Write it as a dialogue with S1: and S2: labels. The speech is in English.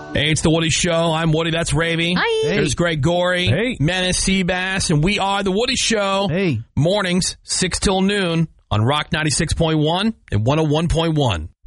S1: Hey, it's the Woody Show. I'm Woody. That's Ravy.
S2: Hi.
S3: Hey.
S1: There's Greg Gorey.
S3: Hey.
S1: Menace Seabass. And we are the Woody Show.
S3: Hey.
S1: Mornings, 6 till noon on Rock 96.1 and 101.1.